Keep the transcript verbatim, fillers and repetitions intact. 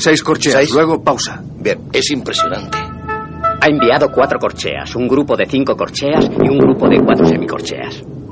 Seis corcheas, ¿Seis? luego pausa. Bien, es impresionante. Ha enviado cuatro corcheas, un grupo de cinco corcheas y un grupo de cuatro semicorcheas.